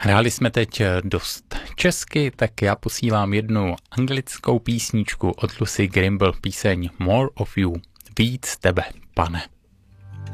Hráli jsme teď dost česky, tak já posílám jednu anglickou písničku od Lucy Grimble, píseň More of You, víc tebe, pane.